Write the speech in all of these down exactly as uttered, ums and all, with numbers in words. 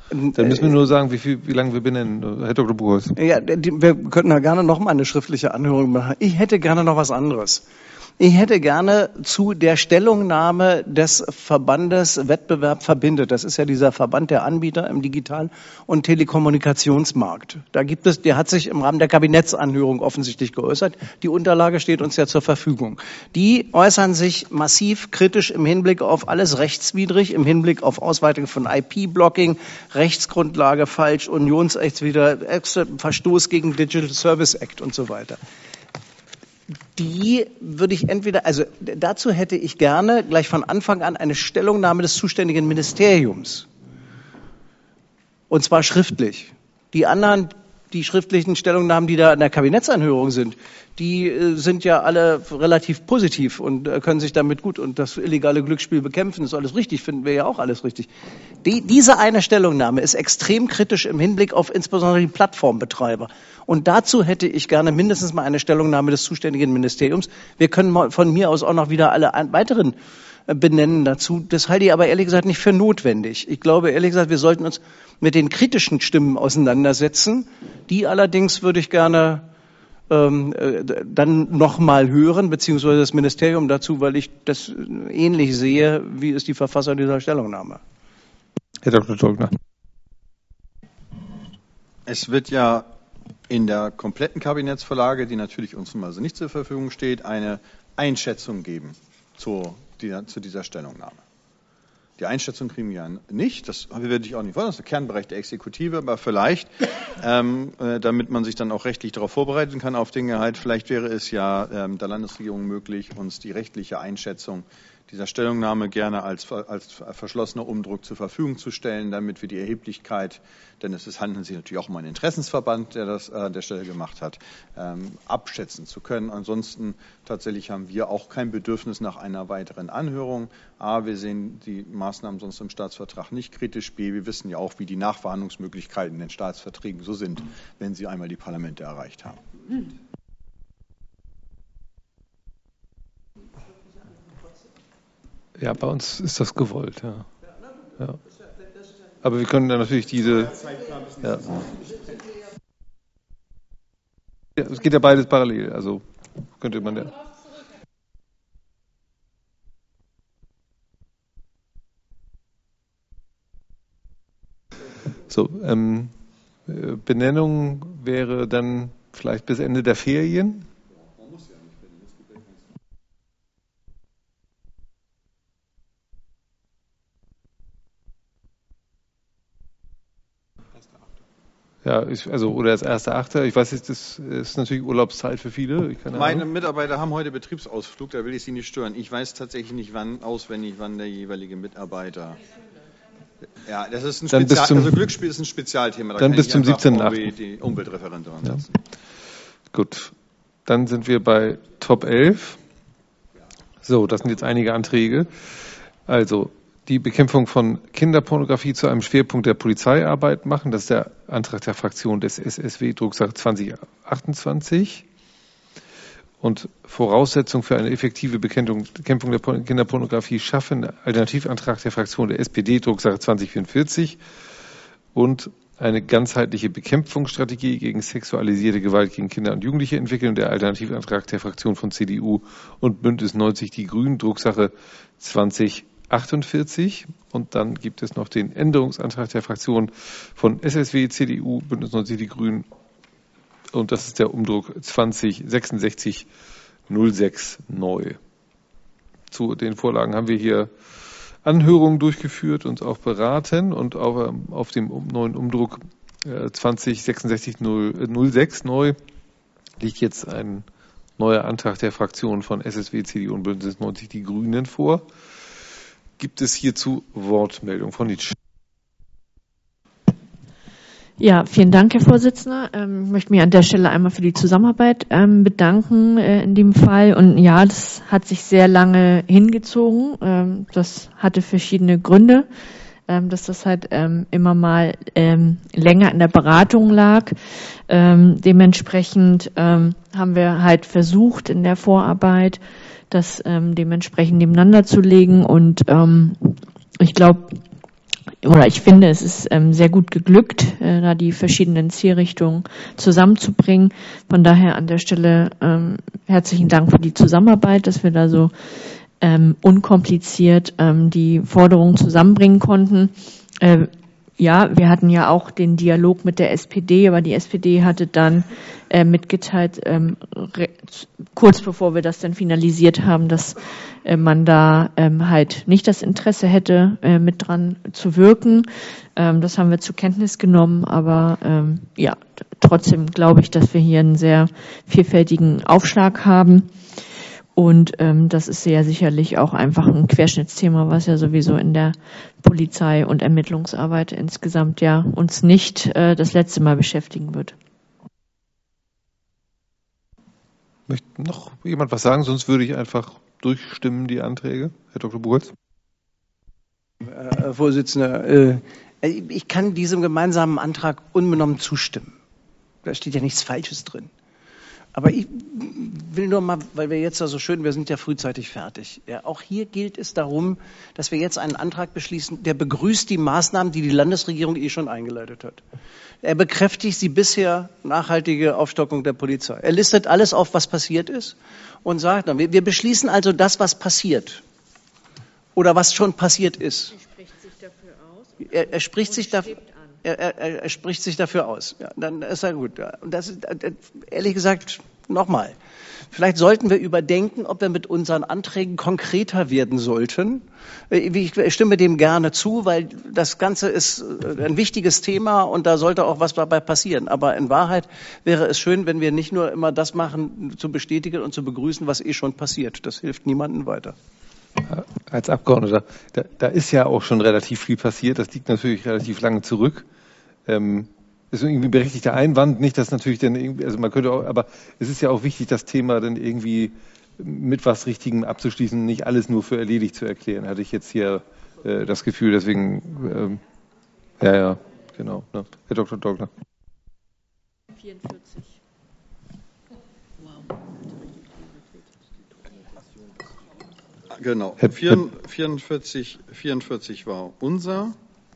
Dann müssen wir nur sagen, wie viel, wie lange wir benennen, Herr Doktor Buchholz. Ja, die, wir könnten da gerne noch mal eine schriftliche Anhörung machen. Ich hätte gerne noch was anderes. Ich hätte gerne zu der Stellungnahme des Verbandes Wettbewerb verbindet. Das ist ja dieser Verband der Anbieter im Digital- und Telekommunikationsmarkt. Da gibt es, der hat sich im Rahmen der Kabinettsanhörung offensichtlich geäußert. Die Unterlage steht uns ja zur Verfügung. Die äußern sich massiv kritisch im Hinblick auf alles rechtswidrig, im Hinblick auf Ausweitung von I P-Blocking, Rechtsgrundlage falsch, unionsrechtswidrig, Verstoß gegen Digital Service Act und so weiter. Die würde ich entweder, also dazu hätte ich gerne gleich von Anfang an eine Stellungnahme des zuständigen Ministeriums. Und zwar schriftlich. Die anderen, die schriftlichen Stellungnahmen, die da in der Kabinettsanhörung sind, die äh, sind ja alle relativ positiv und äh, können sich damit gut und das illegale Glücksspiel bekämpfen, ist alles richtig, finden wir ja auch alles richtig. Die, diese eine Stellungnahme ist extrem kritisch im Hinblick auf insbesondere die Plattformbetreiber. Und dazu hätte ich gerne mindestens mal eine Stellungnahme des zuständigen Ministeriums. Wir können von mir aus auch noch wieder alle weiteren benennen dazu. Das halte ich aber ehrlich gesagt nicht für notwendig. Ich glaube ehrlich gesagt, wir sollten uns mit den kritischen Stimmen auseinandersetzen. Die allerdings würde ich gerne ähm, dann noch mal hören, beziehungsweise das Ministerium dazu, weil ich das ähnlich sehe, wie es die Verfasser dieser Stellungnahme. Herr Doktor Tolkner. Es wird ja in der kompletten Kabinettsvorlage, die natürlich uns nun also nicht zur Verfügung steht, eine Einschätzung geben zu dieser, zu dieser Stellungnahme. Die Einschätzung kriegen wir ja nicht, das würde ich auch nicht wollen, das ist der Kernbereich der Exekutive, aber vielleicht, ähm, äh, damit man sich dann auch rechtlich darauf vorbereiten kann auf Dinge halt, vielleicht wäre es ja ähm, der Landesregierung möglich, uns die rechtliche Einschätzung dieser Stellungnahme gerne als, als verschlossener Umdruck zur Verfügung zu stellen, damit wir die Erheblichkeit, denn es ist, handelt sich natürlich auch um einen Interessensverband, der das an der Stelle gemacht hat, ähm, abschätzen zu können. Ansonsten tatsächlich haben wir auch kein Bedürfnis nach einer weiteren Anhörung. A, wir sehen die Maßnahmen sonst im Staatsvertrag nicht kritisch. B, wir wissen ja auch, wie die Nachverhandlungsmöglichkeiten in den Staatsverträgen so sind, wenn sie einmal die Parlamente erreicht haben. Ja, bei uns ist das gewollt, ja. Ja. Aber wir können dann natürlich diese. Ja. Ja, es geht ja beides parallel, also könnte man ja. So, ähm, Benennung wäre dann vielleicht bis Ende der Ferien. Ja, ich, also oder das erste Achter. Ich weiß jetzt, das ist natürlich Urlaubszeit für viele. Ich keine Meine Ahnung. Mitarbeiter haben heute Betriebsausflug, da will ich Sie nicht stören. Ich weiß tatsächlich nicht, wann auswendig, wann der jeweilige Mitarbeiter. Ja, das ist ein Dann Spezial, bis zum, also Glücksspiel ist ein Spezialthema. Da dann kann bis ich zum einfach siebzehnten O achten B die Umweltreferentin Ja. ansetzen. Gut, dann sind wir bei Top elf. So, das sind jetzt einige Anträge. Also die Bekämpfung von Kinderpornografie zu einem Schwerpunkt der Polizeiarbeit machen. Das ist der Antrag der Fraktion des S S W, Drucksache zwanzig achtundzwanzig. Und Voraussetzung für eine effektive Bekämpfung, Bekämpfung der Kinderpornografie schaffen. Alternativantrag der Fraktion der S P D, Drucksache zwanzig vierundvierzig. Und eine ganzheitliche Bekämpfungsstrategie gegen sexualisierte Gewalt gegen Kinder und Jugendliche entwickeln. Der Alternativantrag der Fraktion von C D U und Bündnis neunzig Die Grünen, Drucksache zwanzig achtundvierzig. Und dann gibt es noch den Änderungsantrag der Fraktion von S S W, C D U, Bündnis neunzig Die Grünen. Und das ist der Umdruck zwanzig sechsundsechzig null sechs neu. Zu den Vorlagen haben wir hier Anhörungen durchgeführt und auch beraten. Und auf, auf dem neuen Umdruck zwanzig sechsundsechzig null sechs neu liegt jetzt ein neuer Antrag der Fraktion von S S W, C D U und Bündnis neunzig Die Grünen vor. Gibt es hierzu Wortmeldung von Nitsch? Ja, vielen Dank, Herr Vorsitzender. Ähm, ich möchte mich an der Stelle einmal für die Zusammenarbeit ähm, bedanken äh, in dem Fall. Und ja, das hat sich sehr lange hingezogen. Ähm, das hatte verschiedene Gründe, ähm, dass das halt ähm, immer mal ähm, länger in der Beratung lag. Ähm, dementsprechend ähm, haben wir halt versucht in der Vorarbeit, das ähm, dementsprechend nebeneinander zu legen. Und ähm, ich glaube, oder ich finde, es ist ähm, sehr gut geglückt, äh, da die verschiedenen Zielrichtungen zusammenzubringen. Von daher an der Stelle ähm, herzlichen Dank für die Zusammenarbeit, dass wir da so ähm, unkompliziert ähm, die Forderungen zusammenbringen konnten. Äh, ja, wir hatten ja auch den Dialog mit der S P D, aber die S P D hatte dann äh, mitgeteilt, ähm, re- kurz bevor wir das dann finalisiert haben, dass äh, man da ähm, halt nicht das Interesse hätte, äh, mit dran zu wirken. Ähm, das haben wir zur Kenntnis genommen, aber ähm, ja, t- trotzdem glaube ich, dass wir hier einen sehr vielfältigen Aufschlag haben. Und ähm, das ist ja sicherlich auch einfach ein Querschnittsthema, was ja sowieso in der Polizei- und Ermittlungsarbeit insgesamt ja uns nicht äh, das letzte Mal beschäftigen wird. Möchte noch jemand was sagen? Sonst würde ich einfach durchstimmen, die Anträge. Herr Doktor Buchholz. Herr Vorsitzender, äh, ich kann diesem gemeinsamen Antrag unbenommen zustimmen. Da steht ja nichts Falsches drin. Aber ich will nur mal, weil wir jetzt ja so schön, wir sind ja frühzeitig fertig. Ja, auch hier gilt es darum, dass wir jetzt einen Antrag beschließen, der begrüßt die Maßnahmen, die die Landesregierung eh schon eingeleitet hat. Er bekräftigt die bisher nachhaltige Aufstockung der Polizei. Er listet alles auf, was passiert ist und sagt, wir, wir beschließen also das, was passiert oder was schon passiert ist. Er spricht sich dafür aus. Er, er spricht sich dafür. Er, er, er spricht sich dafür aus. Ja, dann ist er gut. Ja. Und das ist, ehrlich gesagt, nochmal. Vielleicht sollten wir überdenken, ob wir mit unseren Anträgen konkreter werden sollten. Ich stimme dem gerne zu, weil das Ganze ist ein wichtiges Thema und da sollte auch was dabei passieren. Aber in Wahrheit wäre es schön, wenn wir nicht nur immer das machen, zu bestätigen und zu begrüßen, was eh schon passiert. Das hilft niemandem weiter. Als Abgeordneter, da, da ist ja auch schon relativ viel passiert. Das liegt natürlich relativ lange zurück. Ähm, ist irgendwie ein berechtigter Einwand, nicht, dass natürlich dann irgendwie, also man könnte auch, aber es ist ja auch wichtig, das Thema dann irgendwie mit was Richtigem abzuschließen, nicht alles nur für erledigt zu erklären, hatte ich jetzt hier äh, das Gefühl, deswegen, ähm, ja, ja, genau, ne? Herr Doktor Dogner. vierundvierzig. Genau, vierundvierzig, vierundvierzig war unser.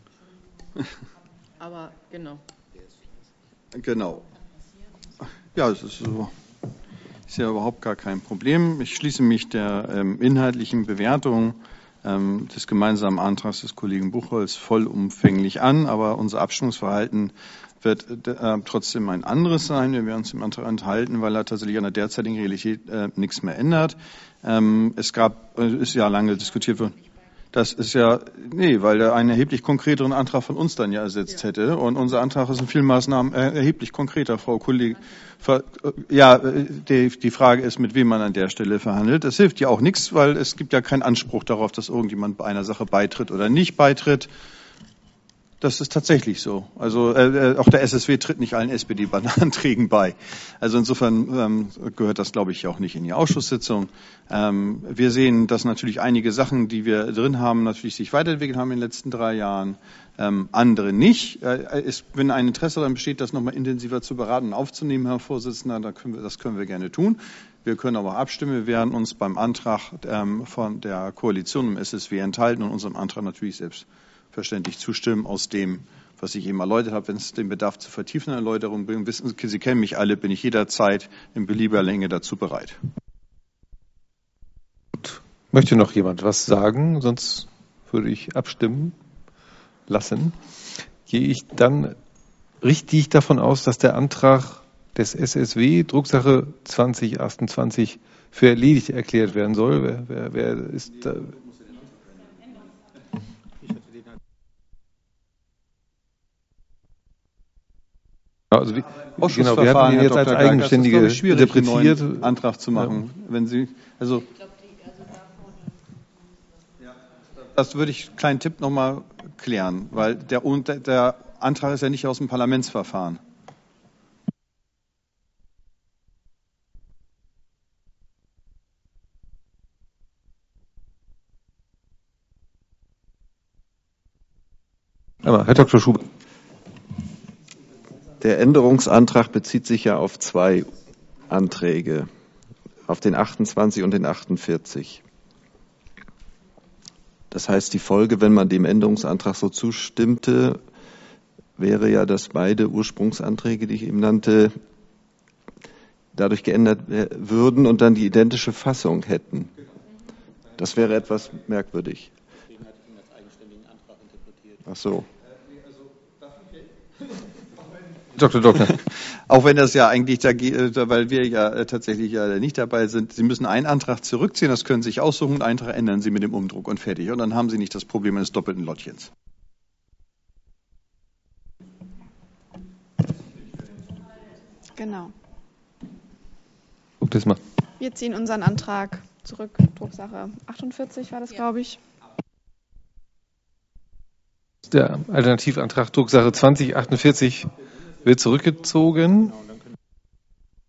Aber genau. Genau. Ja, es ist, so, ist ja überhaupt gar kein Problem. Ich schließe mich der ähm, inhaltlichen Bewertung ähm, des gemeinsamen Antrags des Kollegen Buchholz vollumfänglich an, aber unser Abstimmungsverhalten wird äh, trotzdem ein anderes sein. Wir werden uns im Antrag enthalten, weil er tatsächlich an der derzeitigen Realität äh, nichts mehr ändert. Ähm, es gab, äh, ist ja lange diskutiert worden. Das ist ja, nee, weil er einen erheblich konkreteren Antrag von uns dann ja ersetzt hätte. Und unser Antrag ist in vielen Maßnahmen erheblich konkreter, Frau Kollegin. Ja, die, die Frage ist, mit wem man an der Stelle verhandelt. Das hilft ja auch nichts, weil es gibt ja keinen Anspruch darauf, dass irgendjemand bei einer Sache beitritt oder nicht beitritt. Das ist tatsächlich so. Also äh, auch der S S W tritt nicht allen S P D-Anträgen bei. Also insofern ähm, gehört das, glaube ich, auch nicht in die Ausschusssitzung. Ähm, wir sehen, dass natürlich einige Sachen, die wir drin haben, natürlich sich weiterentwickelt haben in den letzten drei Jahren, ähm, andere nicht. Äh, ist, wenn ein Interesse daran besteht, das nochmal intensiver zu beraten und aufzunehmen, Herr Vorsitzender, dann können wir, das können wir gerne tun. Wir können aber abstimmen. Wir werden uns beim Antrag ähm, von der Koalition im S S W enthalten und unserem Antrag natürlich selbst verständlich zustimmen aus dem, was ich eben erläutert habe. Wenn es den Bedarf zu vertiefenden Erläuterungen bringt, wissen Sie, Sie kennen mich alle, bin ich jederzeit in beliebiger Länge dazu bereit. Gut. Möchte noch jemand was sagen? Sonst würde ich abstimmen lassen. Gehe ich dann, richte ich davon aus, dass der Antrag des S S W, Drucksache zwanzig achtundzwanzig, für erledigt erklärt werden soll? Wer, wer, wer ist da? Also wie, genau, wir hatten ihn jetzt als eigenständige interpretiert, einen Antrag zu machen. Ja. Wenn Sie, also, das würde ich, kleinen Tipp nochmal klären, weil der, der Antrag ist ja nicht aus dem Parlamentsverfahren. Herr Doktor Schubert. Der Änderungsantrag bezieht sich ja auf zwei Anträge, auf den achtundzwanzig und den achtundvierzig. Das heißt, die Folge, wenn man dem Änderungsantrag so zustimmte, wäre ja, dass beide Ursprungsanträge, die ich eben nannte, dadurch geändert würden und dann die identische Fassung hätten. Das wäre etwas merkwürdig. Ach so. Doktor Dockner. Auch wenn das ja eigentlich, da, weil wir ja tatsächlich ja nicht dabei sind, Sie müssen einen Antrag zurückziehen, das können Sie sich aussuchen, und einen Antrag ändern Sie mit dem Umdruck und fertig. Und dann haben Sie nicht das Problem eines doppelten Lottchens. Genau. Guck das mal. Wir ziehen unseren Antrag zurück. Drucksache achtundvierzig war das, glaube ich. Der Alternativantrag Drucksache zwanzig achtundvierzig wird zurückgezogen.